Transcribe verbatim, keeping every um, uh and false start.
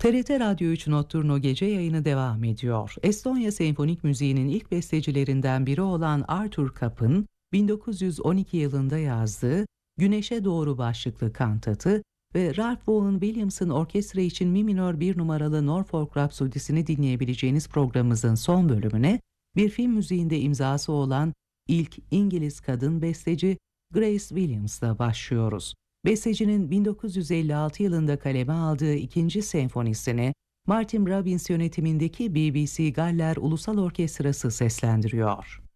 T R T Radyo üç Notturno gece yayını devam ediyor. Estonya senfonik müziğinin ilk bestecilerinden biri olan Arthur Kapp'ın bin dokuz yüz on iki yılında yazdığı Güneşe Doğru başlıklı kantatı ve Ralph Vaughan Williams'ın orkestra için mi minör bir numaralı Norfolk Rhapsody'sini dinleyebileceğiniz programımızın son bölümüne bir film müziğinde imzası olan ilk İngiliz kadın besteci Grace Williams'la başlıyoruz. Bestecinin bin dokuz yüz elli altı yılında kaleme aldığı ikinci senfonisini Martin Robbins yönetimindeki B B C Galler Ulusal Orkestrası seslendiriyor.